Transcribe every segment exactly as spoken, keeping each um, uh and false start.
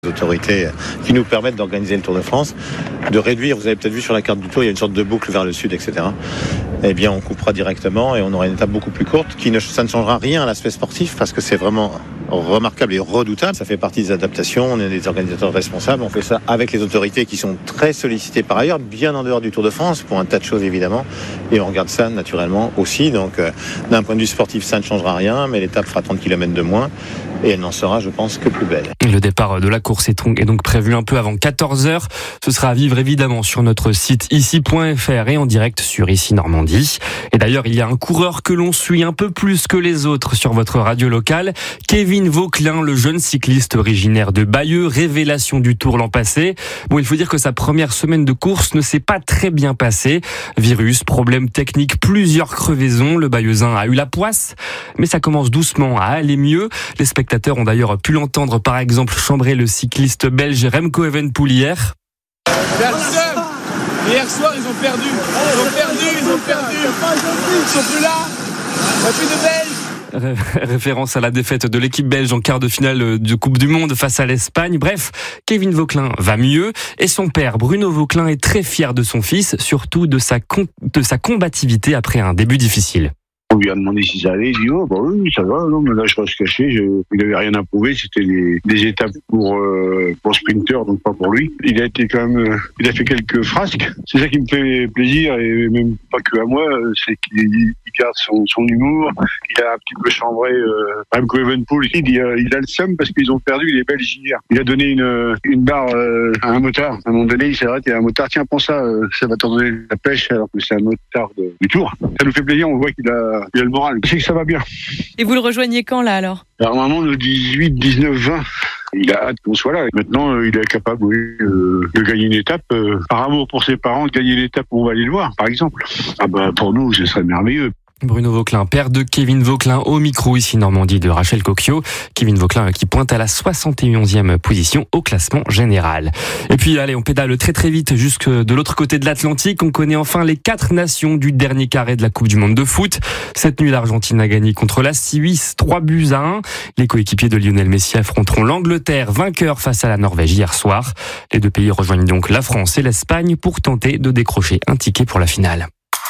autorités qui nous permettent d'organiser le Tour de France, de réduire, vous avez peut-être vu sur la carte du Tour, il y a une sorte de boucle vers le sud, et cetera. Eh bien, on coupera directement et on aura une étape beaucoup plus courte, qui ne, ça ne changera rien à l'aspect sportif parce que c'est vraiment remarquable et redoutable. Ça fait partie des adaptations, on est des organisateurs responsables, on fait ça avec les autorités qui sont très sollicitées par ailleurs, bien en dehors du Tour de France, pour un tas de choses évidemment, et on regarde ça naturellement aussi. Donc euh, d'un point de vue sportif, ça ne changera rien, mais l'étape fera trente kilomètres de moins et elle n'en sera, je pense, que plus belle. Le départ de la course est donc prévu un peu avant quatorze heures. Ce sera à vivre évidemment sur notre site ici point f r et en direct sur Ici Normandie. Et d'ailleurs, il y a un coureur que l'on suit un peu plus que les autres sur votre radio locale, Kevin Vauquelin, le jeune cycliste originaire de Bayeux, révélation du Tour l'an passé. Bon, il faut dire que sa première semaine de course ne s'est pas très bien passée. Virus, problèmes techniques, plusieurs crevaisons. Le Bayeuxin a eu la poisse, mais ça commence doucement à aller mieux. Les spectateurs ont d'ailleurs pu l'entendre, par exemple, chambrer le cycliste belge Remco Evenepoel hier. Personne. Hier soir, ils ont perdu. Ils ont perdu, ils ont perdu. Ils sont plus là. Il n'y a plus de Belges. Référence à la défaite de l'équipe belge en quart de finale de Coupe du Monde face à l'Espagne. Bref, Kevin Vauquelin va mieux et son père Bruno Vauquelin est très fier de son fils, surtout de sa, con- de sa combativité après un début difficile. On lui a demandé si ça allait, il dit oh bah oui ça va, non mais là je reste caché, je, il n'avait rien à prouver, c'était des, des étapes pour euh, pour sprinter donc pas pour lui. Il a été quand même, euh, il a fait quelques frasques, c'est ça qui me fait plaisir et même pas que à moi, c'est qu'il il garde son, son humour, il a un petit peu chambré euh, Remco Evenepoel, il, il, a, il a le seum parce qu'ils ont perdu les Belges hier. Il a donné une une barre euh, à un motard, à un moment donné il s'est arrêté, un motard tiens prends ça, euh, ça va t'en donner la pêche alors que c'est un motard de, du Tour. Ça nous fait plaisir, on voit qu'il a il a le moral, c'est que ça va bien. Et vous le rejoignez quand là alors ? Alors normalement le dix-huit, dix-neuf, vingt, il a hâte qu'on soit là. Maintenant euh, il est capable oui, euh, de gagner une étape. Euh, par amour pour ses parents, de gagner l'étape où on va aller le voir par exemple. Ah bah pour nous ce serait merveilleux. Bruno Vauquelin, père de Kevin Vauquelin, au micro ici Normandie de Rachel Cocchio. Kevin Vauquelin qui pointe à la soixante et onzième position au classement général. Et puis allez, on pédale très très vite jusque de l'autre côté de l'Atlantique. On connaît enfin les quatre nations du dernier carré de la Coupe du Monde de foot. Cette nuit, l'Argentine a gagné contre la Suisse, trois buts à un. Les coéquipiers de Lionel Messi affronteront l'Angleterre, vainqueur face à la Norvège hier soir. Les deux pays rejoignent donc la France et l'Espagne pour tenter de décrocher un ticket pour la finale.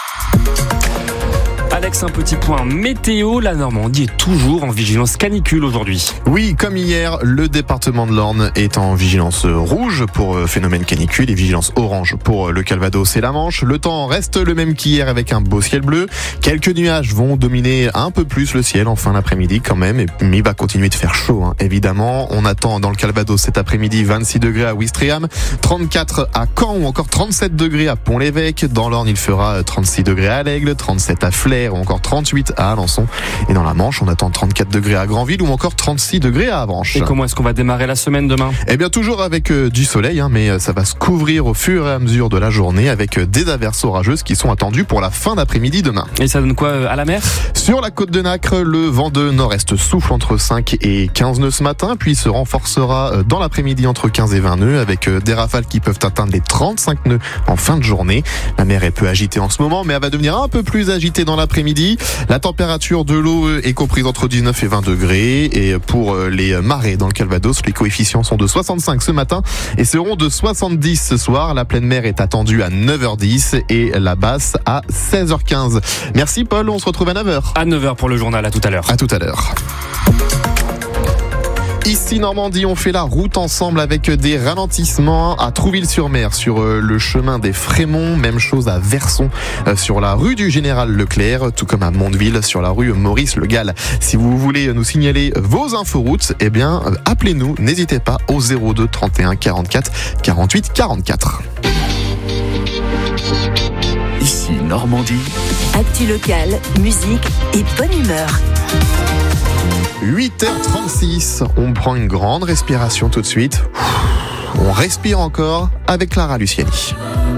Alex, un petit point météo. La Normandie est toujours en vigilance canicule aujourd'hui. Oui, comme hier, le département de l'Orne est en vigilance rouge pour phénomène canicule et vigilance orange pour le Calvados et la Manche. Le temps reste le même qu'hier avec un beau ciel bleu. Quelques nuages vont dominer un peu plus le ciel en fin d'après-midi quand même, mais il va continuer de faire chaud, hein, évidemment. On attend dans le Calvados cet après-midi vingt-six degrés à Ouistreham, trente-quatre à Caen ou encore trente-sept degrés à Pont-l'Évêque. Dans l'Orne, il fera trente-six degrés à l'Aigle, trente-sept à Flers ou encore trente-huit à Alençon. Et dans la Manche, on attend trente-quatre degrés à Granville ou encore trente-six degrés à Avranches. Et comment est-ce qu'on va démarrer la semaine demain ? Eh bien, toujours avec euh, du soleil, hein, mais ça va se couvrir au fur et à mesure de la journée avec euh, des averses orageuses qui sont attendues pour la fin d'après-midi demain. Et ça donne quoi euh, à la mer ? Sur la côte de Nacre, le vent de nord-est souffle entre cinq et quinze nœuds ce matin, puis se renforcera euh, dans l'après-midi entre quinze et vingt nœuds avec euh, des rafales qui peuvent atteindre les trente-cinq nœuds en fin de journée. La mer est peu agitée en ce moment, mais elle va devenir un peu plus agitée dans l'après-midi. La température de l'eau est comprise entre dix-neuf et vingt degrés. Et pour les marées dans le Calvados, les coefficients sont de soixante-cinq ce matin et seront de soixante-dix ce soir. La pleine mer est attendue à neuf heures dix et la basse à seize heures quinze. Merci Paul, on se retrouve à neuf heures. À neuf heures pour le journal, à tout à l'heure. À tout à l'heure. Ici Normandie, on fait la route ensemble avec des ralentissements à Trouville-sur-Mer sur le chemin des Frémonts, même chose à Verson sur la rue du Général Leclerc, tout comme à Mondeville sur la rue Maurice-Le Gall. Si vous voulez nous signaler vos inforoutes, eh bien appelez-nous, n'hésitez pas au zéro deux trente et un quarante-quatre quarante-huit quarante-quatre. Ici Normandie. Actu locale, musique et bonne humeur. huit heures trente-six, on prend une grande respiration tout de suite. On respire encore avec Clara Luciani.